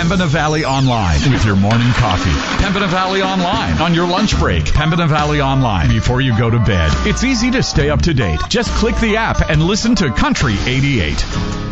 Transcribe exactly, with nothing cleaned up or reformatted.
Pembina Valley Online with your morning coffee. Pembina Valley Online on your lunch break. Pembina Valley Online before you go to bed. It's easy to stay up to date. Just click the app and listen to Country eighty-eight.